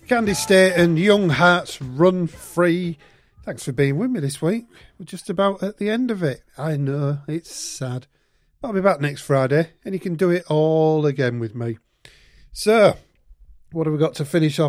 Candy State and Young Hearts Run Free. Thanks for being with me this week. We're just about at the end of it. I know, it's sad. But I'll be back next Friday, and you can do it all again with me. So, what have we got to finish off